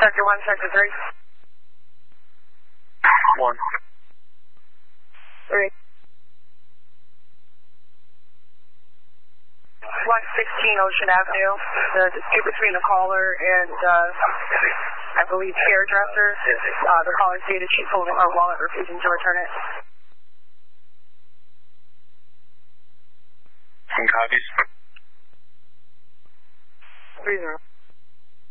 Sector 1, Sector 3. 1. 3. 116 Ocean Avenue. The dispute between the caller and, I believe, hairdresser. The caller stated she's holding her wallet, refusing to return it. Some copies. 30.